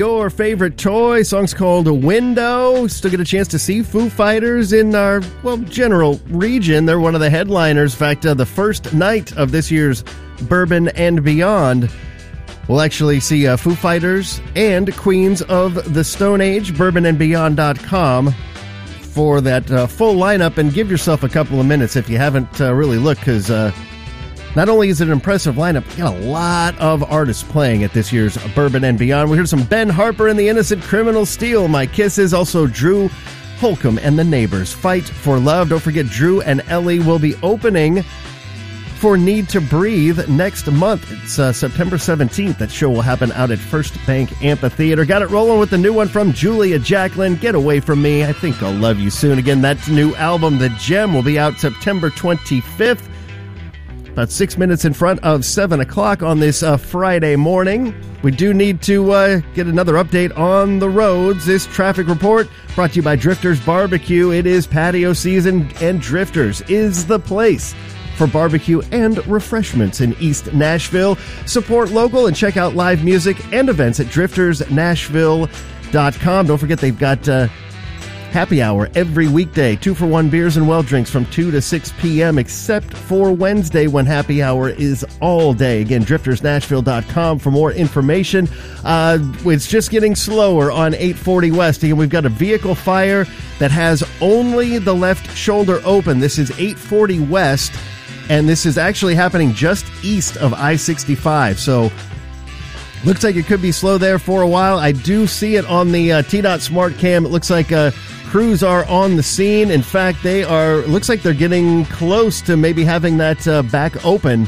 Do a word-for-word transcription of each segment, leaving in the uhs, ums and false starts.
Your favorite toy. Song's called Window. Still get a chance to see Foo Fighters in our, well, general region. They're one of the headliners. In fact, uh, the first night of this year's Bourbon and Beyond, we'll actually see uh, Foo Fighters and Queens of the Stone Age. bourbon and beyond dot com for that uh, full lineup. And give yourself a couple of minutes if you haven't uh, really looked, because uh, not only is it an impressive lineup, we got a lot of artists playing at this year's Bourbon and Beyond. We heard some Ben Harper and the Innocent Criminal Steal, My Kisses, also Drew Holcomb and the Neighbors, Fight for Love. Don't forget, Drew and Ellie will be opening for Need to Breathe next month. It's uh, September seventeenth. That show will happen out at First Bank Amphitheater. Got it rolling with the new one from Julia Jacqueline, Get Away From Me. I Think I'll Love You Soon. Again, that new album, The Gem, will be out September twenty-fifth. About six minutes in front of seven o'clock on this uh, Friday morning. We do need to uh, get another update on the roads. This traffic report brought to you by Drifters Barbecue. It is patio season, and Drifters is the place for barbecue and refreshments in East Nashville. Support local and check out live music and events at drifters nashville dot com. Don't forget, they've got Uh, happy hour every weekday. Two for one beers and well drinks from two to six p.m. except for Wednesday when happy hour is all day. Again, drifters nashville dot com for more information. Uh, it's just getting slower on eight forty West. Again, we've got a vehicle fire that has only the left shoulder open. This is eight forty West, and this is actually happening just east of I sixty-five. So looks like it could be slow there for a while. I do see it on the uh, T DOT Smart Cam. It looks like uh, crews are on the scene. In fact, they are, looks like they're getting close to maybe having that uh, back open.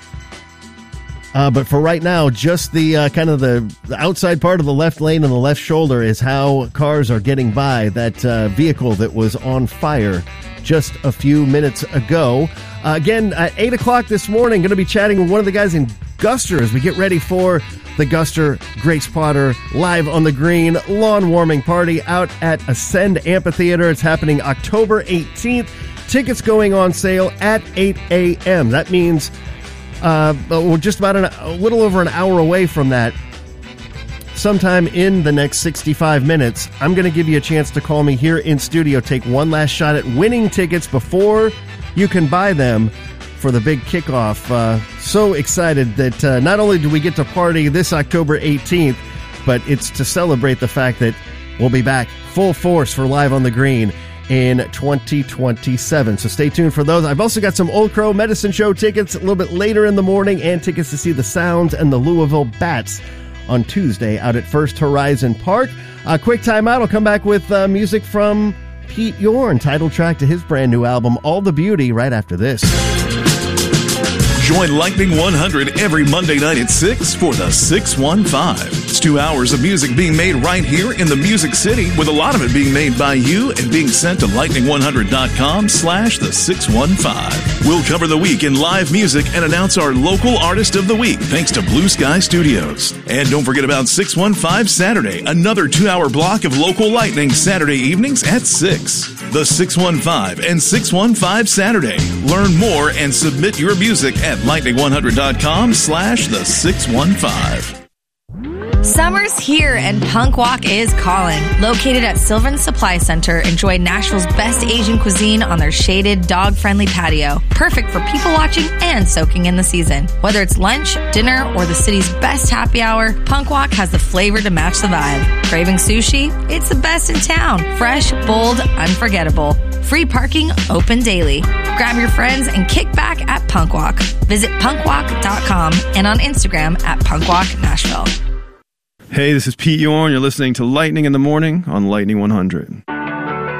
Uh, but for right now, just the uh, kind of the, the outside part of the left lane and the left shoulder is how cars are getting by that uh, vehicle that was on fire just a few minutes ago. Uh, again, at eight o'clock this morning, going to be chatting with one of the guys in Guster as we get ready for the Guster Grace Potter Live on the Green lawn warming party out at Ascend Amphitheater. It's happening October eighteenth. Tickets going on sale at eight a.m. That means uh, we're just about an, a little over an hour away from that. Sometime in the next sixty-five minutes, I'm going to give you a chance to call me here in studio. Take one last shot at winning tickets before you can buy them for the big kickoff. Uh, so excited that uh, not only do we get to party this October eighteenth, but it's to celebrate the fact that we'll be back full force for Live on the Green in twenty twenty-seven. So stay tuned for those. I've also got some Old Crow Medicine Show tickets a little bit later in the morning, and tickets to see the Sounds and the Louisville Bats on Tuesday out at First Horizon Park. A quick timeout. I'll come back with uh, music from Pete Yorn, title track to his brand new album, All the Beauty, right after this. Join Lightning one hundred every Monday night at six for the six one five. It's two hours of music being made right here in the Music City, with a lot of it being made by you and being sent to lightning one hundred dot com slash the six one five. We'll cover the week in live music and announce our local artist of the week, thanks to Blue Sky Studios. And don't forget about six one five Saturday, another two-hour block of local lightning Saturday evenings at six. The six one five and six one five Saturday. Learn more and submit your music at lightning one hundred dot com slash the six one five. Summer's here and Punk Walk is calling. Located at Sylvan Supply Center, enjoy Nashville's best Asian cuisine on their shaded, dog-friendly patio. Perfect for people watching and soaking in the season. Whether it's lunch, dinner, or the city's best happy hour, Punk Walk has the flavor to match the vibe. Craving sushi? It's the best in town. Fresh, bold, unforgettable. Free parking, open daily. Grab your friends and kick back at Punk Walk. Visit punk walk dot com and on Instagram at Punk Walk Nashville. Hey, this is Pete Yorn. You're listening to Lightning in the Morning on Lightning one hundred.